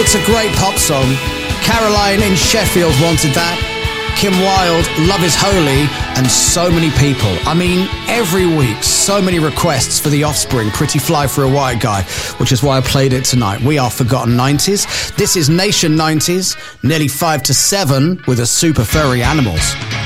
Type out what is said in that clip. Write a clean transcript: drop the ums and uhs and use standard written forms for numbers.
it's a great pop song. Caroline in Sheffield wanted that. Kim Wilde, Love Is Holy, and so many people. I mean, every week, so many requests for The Offspring, Pretty Fly for a White Guy, which is why I played it tonight. We are Forgotten 90s. This is Nation 90s, nearly 5 to 7 with a Super Furry Animals.